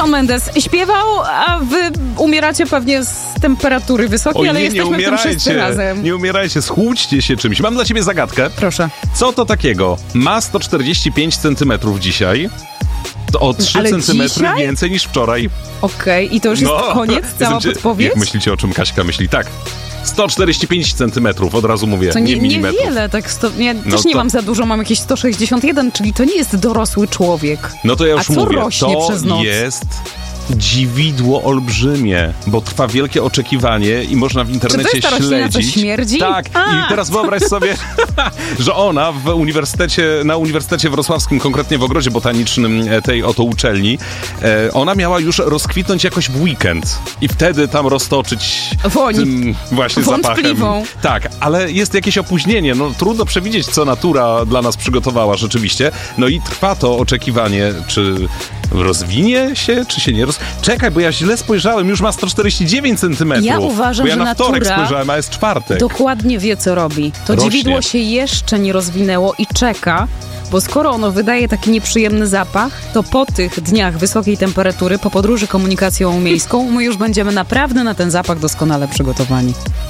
Shawn Mendes śpiewał, a wy umieracie pewnie z temperatury wysokiej, ale jesteśmy w tym wszyscy razem. Nie umierajcie, schłódźcie się czymś. Mam dla ciebie zagadkę. Proszę. Co to takiego? Ma 145 cm dzisiaj. To o 3 cm więcej niż wczoraj. Okej, i to już jest koniec? Cała podpowiedź? Jak myślicie, o czym Kaśka myśli? Tak. 145 cm, od razu mówię, to nie milimetrów. Niewiele, tak. Ja też nie mam za dużo, mam jakieś 161, czyli to nie jest dorosły człowiek. No to ja już mówię, rośnie przez noc? To jest dziwidło olbrzymie, bo trwa wielkie oczekiwanie i można w internecie śledzić. Czy to jest ta roślina, co śmierdzi? Tak, i teraz wyobraź sobie, że ona na Uniwersytecie Wrocławskim, konkretnie w Ogrodzie Botanicznym tej oto uczelni, ona miała już rozkwitnąć jakoś w weekend i wtedy tam roztoczyć tym właśnie zapachem. Tak, ale jest jakieś opóźnienie, no trudno przewidzieć, co natura dla nas przygotowała rzeczywiście, no i trwa to oczekiwanie, czy rozwinie się, czy się nie Czekaj, bo ja źle spojrzałem, już ma 149 cm. Ja uważam, bo ja że na wtorek natura spojrzałem, a jest czwartek. Dokładnie wie, co robi. To dziwidło się jeszcze nie rozwinęło i czeka, bo skoro ono wydaje taki nieprzyjemny zapach, to po tych dniach wysokiej temperatury, po podróży komunikacją miejską, my już będziemy naprawdę na ten zapach doskonale przygotowani.